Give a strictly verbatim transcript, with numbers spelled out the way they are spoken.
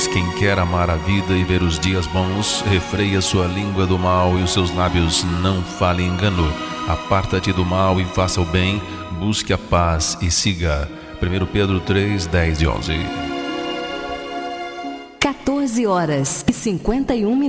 Pois quem quer amar a vida e ver os dias bons, refreia sua língua do mal e os seus lábios não falem engano. Aparta-te do mal e faça o bem, busque a paz e siga. primeiro Pedro três, dez e onze. quatorze horas e cinquenta e um minutos.